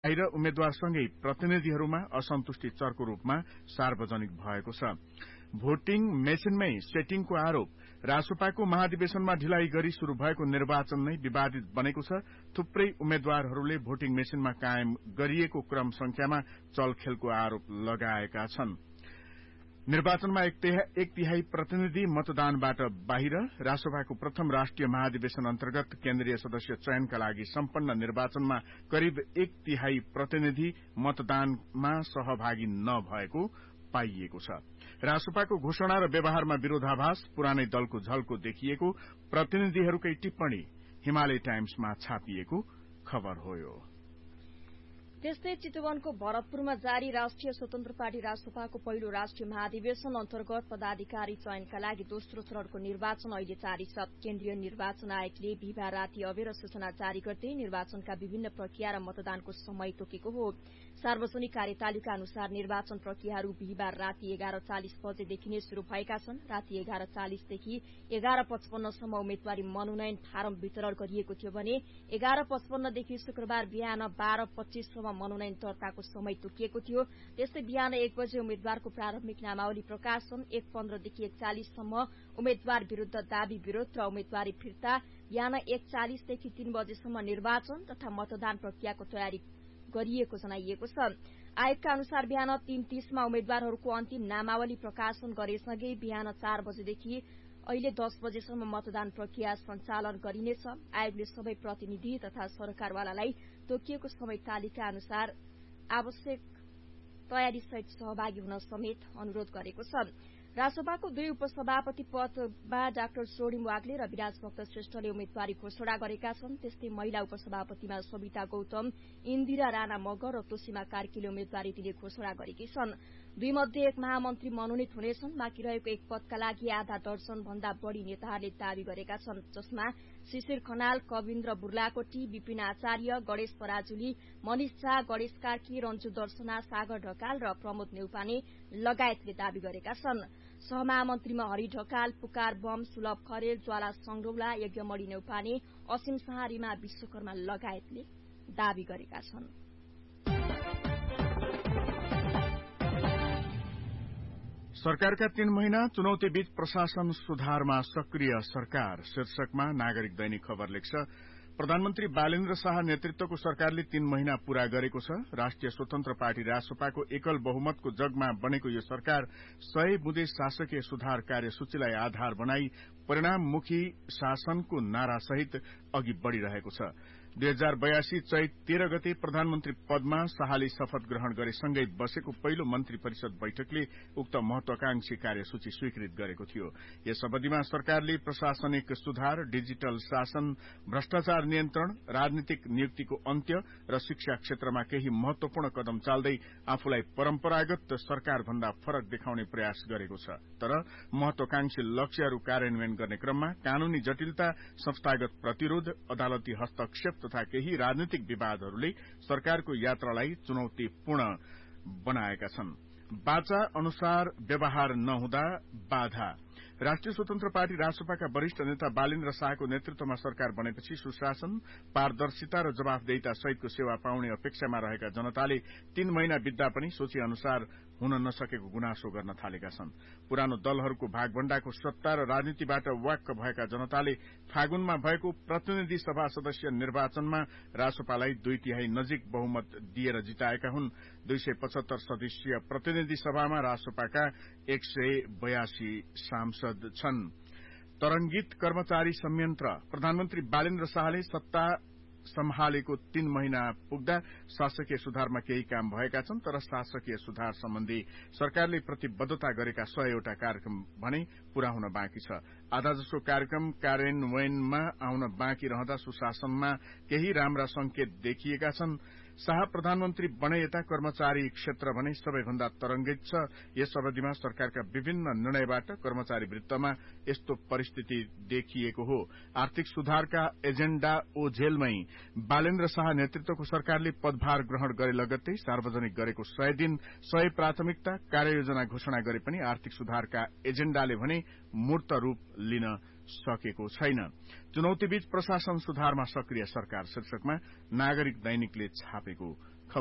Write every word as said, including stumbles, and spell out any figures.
बाहिर उम्मेद्वारसँगै प्रतिनिधिहरूमा असन्तुष्टि चर्को रूपमा सार्वजनिक भएको छ। भोटिङ मेसिनमै सेटिङको आरोप। रासोपाको महाधिवेशनमा ढिलाइ गरी शुरू भएको निर्वाचन नै विवादित बनेको छ। थुप्रै उम्मेद्वारहरूले भोटिङ मेसिनमा कायम गरिएको क्रम संख्यामा चलखेलको आरोप लगाएका छन्। निर्वाचनमा एक तिहाई प्रतिनिधि मतदानबाट बाहिर। रासोपाको प्रथम राष्ट्रिय महाधिवेशन अन्तर्गत केन्द्रीय सदस्य चयनका लागि सम्पन्न निर्वाचनमा करिब एक तिहाई प्रतिनिधि मतदानमा सहभागी नभएको पाइएको छ। रासोपाको घोषणा र व्यवहारमा विरोधाभास, पुरानै दलको झल्को देखिएको प्रतिनिधिहरूकै टिप्पणी हिमालय टाइम्समा छापिएको खबर हो। यो त्यस्तै चितवनको भरतपुरमा जारी राष्ट्रिय स्वतन्त्र पार्टी रासोपाको पहिलो राष्ट्रिय महाधिवेशन अन्तर्गत पदाधिकारी चयनका लागि दोस्रो चरणको निर्वाचन अहिले जारी छ। केन्द्रीय निर्वाचन आयोगले बिहिबार राति अबेर सूचना जारी गर्दै निर्वाचनका विभिन्न प्रक्रिया र मतदानको समय तोकेको हो। सार्वजनिक कार्यतालिका अनुसार निर्वाचन प्रक्रियाहरू बिहिबार राति एघार चालिस बजेदेखि नै शुरू भएका छन्। राति एघार चालिसदेखि एघार पचपन्नसम्म उम्मेद्वारी मनोनयन फारम वितरण गरिएको थियो भने एघार पचपन्नदेखि शुक्रबार बिहान बाह्र पच्चीससम्म मनोनयन दर्ताको समय तोकिएको थियो। त्यस्तै बिहान एक बजे उम्मेद्वारको प्रारम्भिक नामावली प्रकाशन, एक पन्ध्रदेखि एकचालिससम्म उम्मेद्वार विरूद्ध दावी विरोध र उम्मेद्वारी फिर्ता, बिहान एक चालिसदेखि तीन बजेसम्म निर्वाचन तथा मतदान प्रक्रियाको तयारी गरिएको जनाइएको छ। आयोगका अनुसार बिहान तीन तीसमा उम्मेद्वारहरूको अन्तिम नामावली प्रकाशन गरेसँगै बिहान चार बजेदेखि अहिले दस बजेसम्म मतदान प्रक्रिया सञ्चालन गरिनेछ। आयोगले सबै प्रतिनिधि तथा सरकारवालालाई तोकिएको समय तालिका अनुसार आवश्यक तयारीसहित सहभागी हुन समेत अनुरोध गरेको छ। रासोपाको दुई उपसभापति पदमा डाक्टर स्वर्णिम वाग्ले र विराज भक्त श्रेष्ठले उम्मेद्वारी घोषणा गरेका छन्। त्यस्तै महिला उपसभापतिमा सविता गौतम, इन्दिरा राणा मगर र तोसीमा कार्कीले उम्मेद्वारी दिने घोषणा गरेकी छन्। दुई मध्ये एक महामन्त्री मनोनित हुनेछन्। बाँकी रहेको एक पदका लागि आधा दर्जन भन्दा बढ़ी नेताहरूले दावी गरेका छन्, जसमा शिशिर खनाल, कविन्द्र बुर्लाकोटी, विपिन आचार्य, गणेश पराजुली, मनिष झा, गणेश कार्की, रञ्जु दर्शना, सागर ढकाल र प्रमोद नेउपाने लगायतले दावी गरेका छन्। सहमहामन्त्रीमा हरि ढकाल, पुकार बम, सुलभ खरेल, ज्वाला संग्रौला, यज्ञमणि नेउपाने, असीम शाह, रिमा विश्वकर्मा लगायतले दावी गरेका छन्। सरकारका तीन महिना चुनौतीबीच प्रशासन सुधारमा सक्रिय सरकार शीर्षकमा नागरिक दैनिक खबर लेख्छ। प्रधानमन्त्री बालेन्द्र शाह नेतृत्वको सरकारले तीन महिना पूरा गरेको छ। राष्ट्रिय स्वतन्त्र पार्टी रासोपाको एकल बहुमतको जगमा बनेको यो सरकार सय बुँदे शासकीय सुधार कार्यसूचीलाई आधार बनाई परिणाममुखी शासनको नारासहित अघि बढ़िरहेको छ। दुई हजार बयासी चैत तेह्र गते प्रधानमन्त्री पदमा शाहले शपथ ग्रहण गरेसँगै बसेको पहिलो मन्त्री परिषद बैठकले उक्त महत्वाकांक्षी कार्यसूची स्वीकृत गरेको थियो। यस अवधिमा सरकारले प्रशासनिक सुधार, डिजिटल शासन, भ्रष्टाचार नियन्त्रण, राजनीतिक नियुक्तिको अन्त्य र शिक्षा क्षेत्रमा केही महत्वपूर्ण कदम चाल्दै आफूलाई परम्परागत सरकारभन्दा फरक देखाउने प्रयास गरेको छ। तर महत्वाकांक्षी लक्ष्यहरू कार्यान्वयन गर्ने क्रममा कानूनी जटिलता, संस्थागत प्रतिरोध, अदालती हस्तक्षेप तथा केही राजनीतिक विवादहरूले सरकारको यात्रालाई चुनौतीपूर्ण बनाएका छन्। बाचा अनुसार व्यवहार नहुँदा बाधा। राष्ट्रिय स्वतन्त्र पार्टी रासोपाका वरिष्ठ नेता बालेन्द्र शाहको नेतृत्वमा सरकार बनेपछि सुशासन, पारदर्शिता र जवाफदेहिता सहितको सेवा पाउने अपेक्षामा रहेका जनताले तीन महिना बित्दा पनि सोचे अनुसार हुन नसकेको गुनासो गर्न थालेका छन्। पुरानो दलहरूको भागभण्डाको सत्ता र राजनीतिबाट वाक्क भएका जनताले फागुनमा भएको प्रतिनिधि सभा सदस्य निर्वाचनमा रासोपालाई दुई तिहाई नजिक बहुमत दिएर जिताएका हुन्। दुई सय पचहत्तर सदस्यीय प्रतिनिधि सभामा रासोपाका एक सय बयासी सांसद छन्। तरंगित कर्मचारी संयन्त्र। प्रधानमन्त्री बालेन्द्र शाहले सत्ता सम्हालेको तीन महिना पुग्दा शासकीय सुधारमा केही काम भएका छन्, तर शासकीय सुधार सम्बन्धी सरकारले प्रतिबद्धता गरेका सयवटा कार्यक्रम भने पूरा हुन बाँकी छ। आधा जसो कार्यक्रम कार्यान्वयनमा आउन बाँकी रहँदा सुशासनमा केही राम्रा संकेत देखिएका छन्। शाह प्रधानमन्त्री बने यता कर्मचारी क्षेत्र भने सबैभन्दा तरंगित छ। यस अवधिमा सरकारका विभिन्न निर्णयबाट कर्मचारी वृत्तमा यस्तो परिस्थिति देखिएको हो। आर्थिक सुधारका एजेण्डा ओझेलमै बालेन्द्र शाह नेतृत्वको सरकारले पदभार ग्रहण गरे लगत्तै सार्वजनिक गरेको सय दिन सय प्राथमिकता कार्ययोजना घोषणा गरे पनि आर्थिक सुधारका एजेण्डाले भने मूर्त रूप लिन सकेको छैन। चुनौतीबीच प्रशासन सुधारमा सक्रिय सरकार शीर्षकमा नागरिक दैनिकले छापेको